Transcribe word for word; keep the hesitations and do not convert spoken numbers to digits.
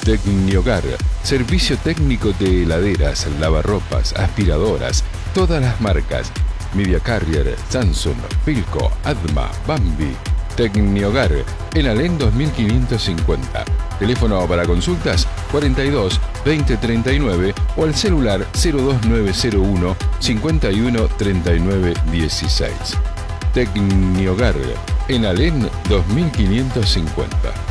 Tecnihogar, servicio técnico de heladeras, lavarropas, aspiradoras, todas las marcas. Media Carrier, Samsung, Philco, Adma, Bambi. Tecnihogar, en Alén dos mil quinientos cincuenta. Teléfono para consultas cuarenta y dos, veinte, treinta y nueve o al celular cero dos nueve cero uno, cincuenta y uno, treinta y nueve, dieciséis. Tecnihogar, en Alén dos mil quinientos cincuenta.